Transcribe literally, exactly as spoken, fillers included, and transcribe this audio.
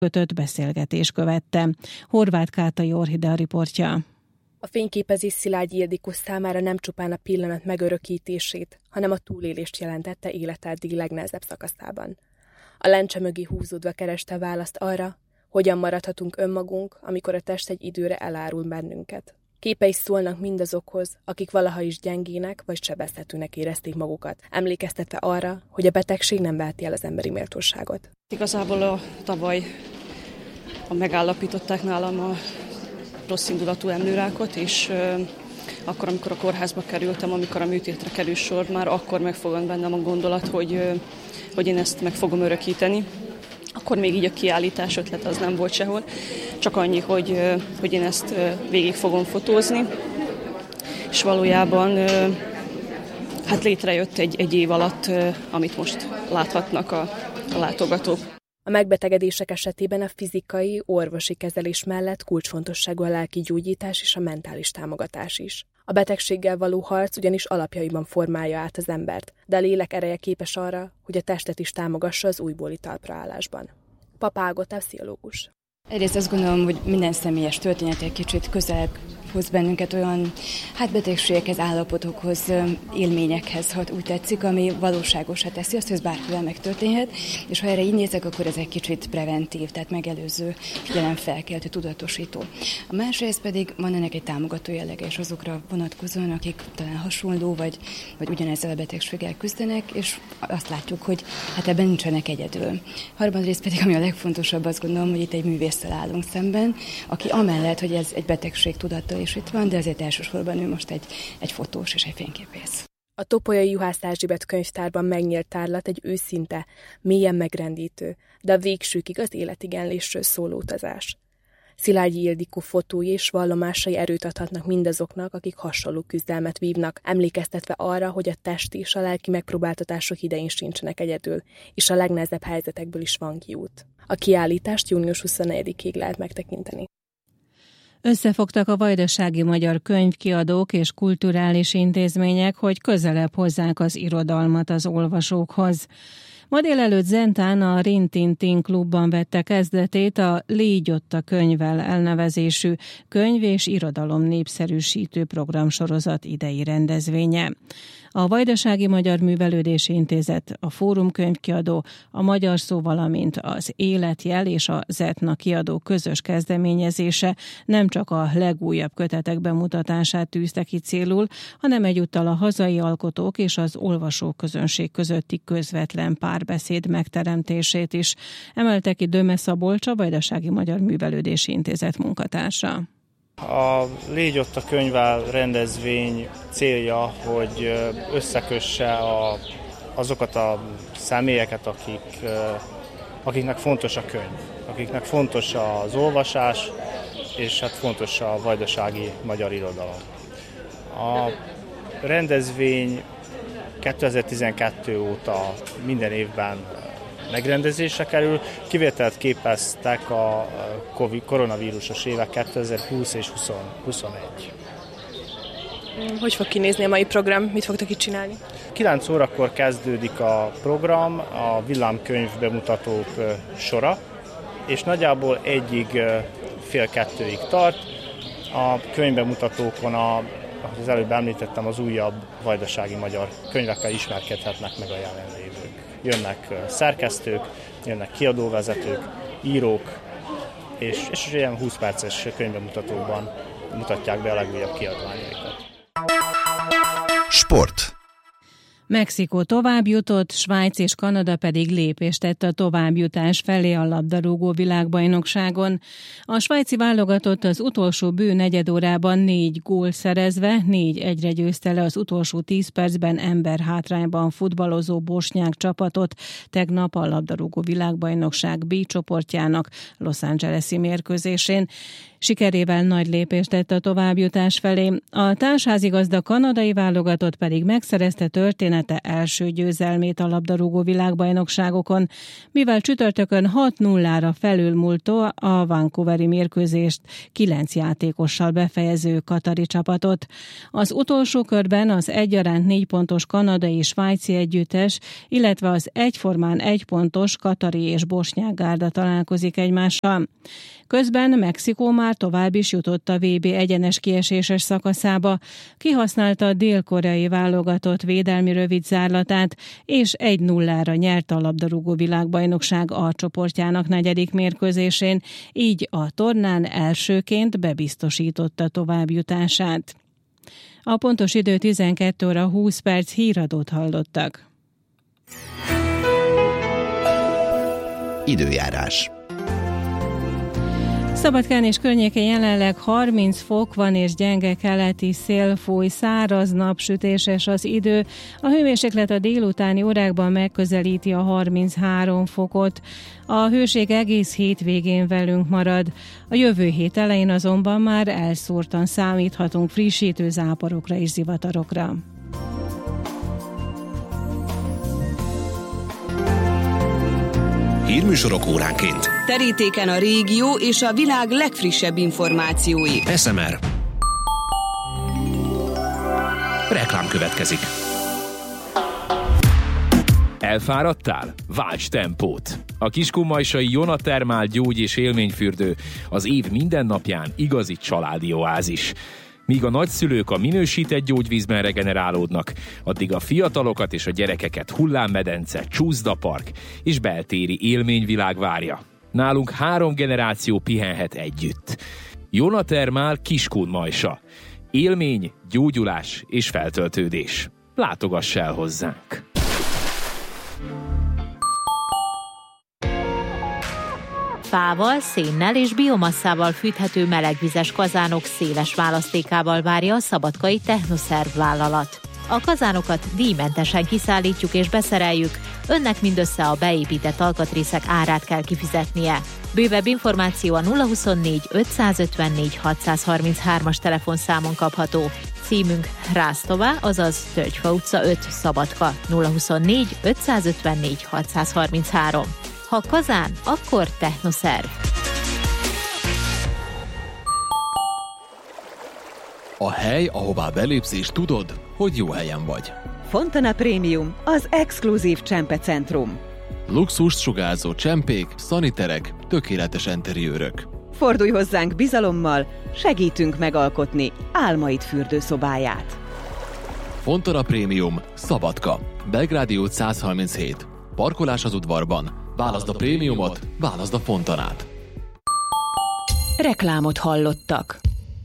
kötött beszélgetés követte. Horváth Kátai Orhidea riportja. A fényképezés Szilágyi Ildikó számára nem csupán a pillanat megörökítését, hanem a túlélést jelentette élete eddig legnehezebb szakaszában. A lencse mögé húzódva kereste választ arra, hogyan maradhatunk önmagunk, amikor a test egy időre elárul bennünket. Képei szólnak mindazokhoz, akik valaha is gyengének vagy sebezhetőnek érezték magukat, emlékeztetve arra, hogy a betegség nem veheti el az emberi méltóságot. Igazából a tavaly a megállapították nálam a rosszindulatú emlőrákot, és euh, akkor, amikor a kórházba kerültem, amikor a műtétre kerül sor, már akkor megfogant bennem a gondolat, hogy, euh, hogy én ezt meg fogom örökíteni. Akkor még így a kiállítás ötlet az nem volt sehol, csak annyi, hogy, euh, hogy én ezt euh, végig fogom fotózni, és valójában euh, hát létrejött egy, egy év alatt, euh, amit most láthatnak a, a látogatók. A megbetegedések esetében a fizikai, orvosi kezelés mellett kulcsfontosságú a lelki gyógyítás és a mentális támogatás is. A betegséggel való harc ugyanis alapjaiban formálja át az embert, de a lélek ereje képes arra, hogy a testet is támogassa az újbóli talpraállásban. Papa Ágota, pszichológus. Egyrészt azt gondolom, hogy minden személyes történet egy kicsit közelebb hoz bennünket olyan hát betegségekhez, állapotokhoz, élményekhez, ha úgy tetszik, ami valóságosá teszi azt, hogy ez bárkivel megtörténhet, és ha erre így nézek, akkor ez egy kicsit preventív, tehát megelőző, figyelemfelkeltő, tudatosító. A másrészt pedig van ennek egy támogató jellege, és azokra vonatkozóan, akik talán hasonló, vagy, vagy ugyanezzel a betegséggel küzdenek, és azt látjuk, hogy hát ebben nincsenek egyedül. Harmadrészt pedig, ami a legfontosabb, azt gondolom, hogy itt egy művésszel állunk szemben, aki amellett, hogy ez egy betegség tudattal és itt van, de ezért elsősorban ő most egy, egy fotós és egy fényképész. A Topolyai Juhász Erzsébet könyvtárban megnyílt tárlat egy őszinte, mélyen megrendítő, de a végsőkig az életigenlésről szóló utazás. Szilágyi Ildikó fotói és vallomásai erőt adhatnak mindazoknak, akik hasonló küzdelmet vívnak, emlékeztetve arra, hogy a testi és a lelki megpróbáltatások idején sincsenek egyedül, és a legnehezebb helyzetekből is van kiút. A kiállítást június huszonnegyedikéig lehet megtekinteni. Összefogtak a vajdasági magyar könyvkiadók és kulturális intézmények, hogy közelebb hozzák az irodalmat az olvasókhoz. Ma délelőtt Zentán a Rintintin klubban vette kezdetét a Légy ott a könyvvel elnevezésű könyv- és irodalom népszerűsítő programsorozat idei rendezvénye. A Vajdasági Magyar Művelődési Intézet, a Fórum könyvkiadó, a Magyar Szó, valamint az Életjel és a Zetna kiadó közös kezdeményezése nem csak a legújabb kötetek bemutatását tűzte ki célul, hanem egyúttal a hazai alkotók és az olvasóközönség közötti közvetlen párbeszéd megteremtését is. Emelte ki Döme Szabolcs, a Vajdasági Magyar Művelődési Intézet munkatársa. A Légy ott a könyvvel rendezvény célja, hogy összekösse a, azokat a személyeket, akik, akiknek fontos a könyv, akiknek fontos az olvasás, és hát fontos a vajdasági magyar irodalom. A rendezvény kétezer-tizenkettő óta minden évben megrendezésre kerül. Kivételt képeztek a COVID, koronavírusos évek kétezer-húsz és huszonegy. Hogy fog kinézni a mai program? Mit fogtok itt csinálni? kilenc órakor kezdődik a program, a villámkönyv bemutatók sora, és nagyjából egyig, fél kettőig tart. A könyvbemutatókon, a, ahogy az előbb említettem, az újabb vajdasági magyar könyvekkel ismerkedhetnek meg a jelenlévők. Jönnek szerkesztők, jönnek kiadóvezetők, írók, és, és ilyen húsz perces könyvbemutatókban mutatják be a legújabb kiadványaikat. Sport. Mexikó tovább jutott, Svájc és Kanada pedig lépést tett a továbbjutás felé a labdarúgó világbajnokságon. A svájci válogatott az utolsó bő negyedórában négy gól szerezve, négy egyre győzte le az utolsó tíz percben emberhátrányban futballozó bosnyák csapatot tegnap a labdarúgó világbajnokság B csoportjának Los Angeles-i mérkőzésén. Sikerével nagy lépést tett a továbbjutás felé. A társházigazda kanadai válogatott pedig megszerezte történet története első győzelmét a labdarúgó világbajnokságokon, mivel csütörtökön hat nullára felülmúltó a vancouveri mérkőzést kilenc játékossal befejező katari csapatot. Az utolsó körben az egyaránt négy pontos kanadai és svájci együttes, illetve az egyformán egy pontos katari és bosnyák gárda találkozik egymással. Közben Mexikó már tovább is jutott a vé bé egyenes kieséses szakaszába, kihasználta a dél-koreai válogatott védelmi rövidzárlatát, és egy nullára nyert a labdarúgó világbajnokság A csoportjának negyedik mérkőzésén, így a tornán elsőként bebiztosította továbbjutását. A pontos idő tizenkét óra húsz perc, híradót hallottak. Időjárás. Szabadkán és környékén jelenleg harminc fok van, és gyenge keleti szél fúj, száraz, napsütéses az idő. A hőmérséklet a délutáni órákban megközelíti a harminchárom fokot. A hőség egész hétvégén velünk marad. A jövő hét elején azonban már elszórtan számíthatunk frissítő záporokra és zivatarokra. Hírműsorok óránként. Terítéken a régió és a világ legfrissebb információi. es em er. Reklám következik. Elfáradtál? Válts tempót! A kiskunmajsai Jona Termál gyógy- és élményfürdő az év minden napján igazi családi oázis. Míg a nagyszülők a minősített gyógyvízben regenerálódnak, addig a fiatalokat és a gyerekeket hullámmedence, csúszdapark és beltéri élményvilág várja. Nálunk három generáció pihenhet együtt. Jona Termál Kiskunmajsa. Élmény, gyógyulás és feltöltődés. Látogass el hozzánk! Fával, szénnel és biomasszával fűthető melegvizes kazánok széles választékával várja a szabadkai Technoszerv vállalat. A kazánokat díjmentesen kiszállítjuk és beszereljük, önnek mindössze a beépített alkatrészek árát kell kifizetnie. Bővebb információ a nulla huszonnégy ötszázötvennégy hatszázharminchárom-as telefonszámon kapható. Címünk Rásztová, azaz Tölgyfa utca öt, Szabadka, nulla huszonnégy ötszázötvennégy hatszázharminchárom. Ha kazán, akkor Technoszerv. A hely, ahová belépsz és tudod, hogy jó helyen vagy. Fontana Premium, az exkluzív csempecentrum. Luxust sugárzó csempék, szaniterek, tökéletes enteriőrök. Fordulj hozzánk bizalommal, segítünk megalkotni álmaid fürdőszobáját. Fontana Premium, Szabadka, Belgrádi út száz harminchét. Parkolás az udvarban. Válaszd a prémiumot, válaszd a Fontanát. Reklámot hallottak.